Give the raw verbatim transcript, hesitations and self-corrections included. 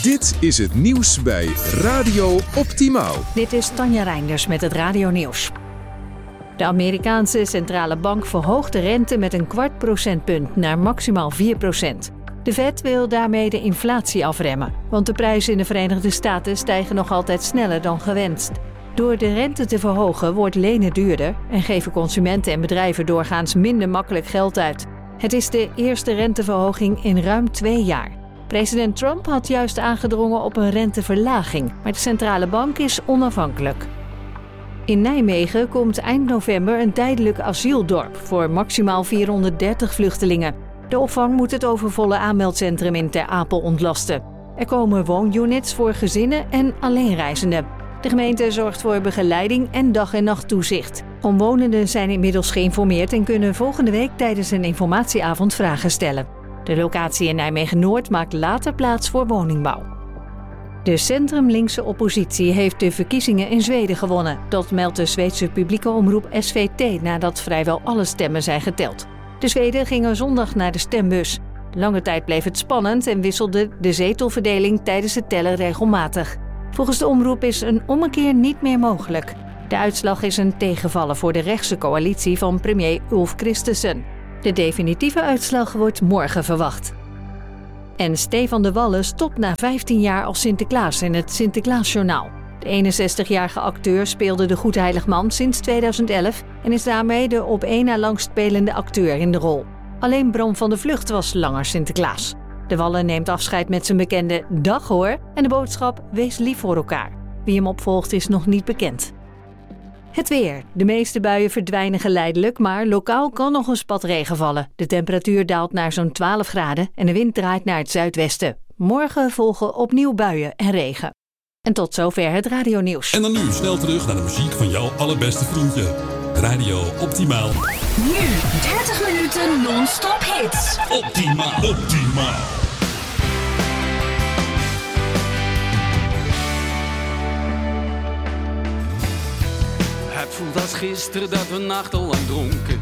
Dit is het nieuws bij Radio Optimaal. Dit is Tanja Reinders met het Radio Nieuws. De Amerikaanse centrale bank verhoogt de rente met een kwart procentpunt naar maximaal vier procent. De Fed wil daarmee de inflatie afremmen, want de prijzen in de Verenigde Staten stijgen nog altijd sneller dan gewenst. Door de rente te verhogen wordt lenen duurder en geven consumenten en bedrijven doorgaans minder makkelijk geld uit. Het is de eerste renteverhoging in ruim twee jaar. President Trump had juist aangedrongen op een renteverlaging, maar de centrale bank is onafhankelijk. In Nijmegen komt eind november een tijdelijk asieldorp voor maximaal vierhonderddertig vluchtelingen. De opvang moet het overvolle aanmeldcentrum in Ter Apel ontlasten. Er komen woonunits voor gezinnen en alleenreizenden. De gemeente zorgt voor begeleiding en dag- en nachttoezicht. Omwonenden zijn inmiddels geïnformeerd en kunnen volgende week tijdens een informatieavond vragen stellen. De locatie in Nijmegen-Noord maakt later plaats voor woningbouw. De centrum-linkse oppositie heeft de verkiezingen in Zweden gewonnen. Dat meldt de Zweedse publieke omroep S V T nadat vrijwel alle stemmen zijn geteld. De Zweden gingen zondag naar de stembus. Lange tijd bleef het spannend en wisselde de zetelverdeling tijdens het tellen regelmatig. Volgens de omroep is een ommekeer niet meer mogelijk. De uitslag is een tegenvaller voor de rechtse coalitie van premier Ulf Kristersson. De definitieve uitslag wordt morgen verwacht. En Stefan de Wallen stopt na vijftien jaar als Sinterklaas in het Sinterklaasjournaal. De eenenzestigjarige acteur speelde de Goedheiligman sinds tweeduizend elf en is daarmee de op één na langst spelende acteur in de rol. Alleen Bram van der Vlugt was langer Sinterklaas. De Wallen neemt afscheid met zijn bekende dag hoor en de boodschap wees lief voor elkaar. Wie hem opvolgt is nog niet bekend. Het weer. De meeste buien verdwijnen geleidelijk, maar lokaal kan nog een spat regen vallen. De temperatuur daalt naar zo'n twaalf graden en de wind draait naar het zuidwesten. Morgen volgen opnieuw buien en regen. En tot zover het radionieuws. En dan nu snel terug naar de muziek van jouw allerbeste vriendje. Radio Optimaal. Nu dertig minuten non-stop hits. Optimaal. Optimaal. Het voelt als gisteren dat we nachtenlang dronken.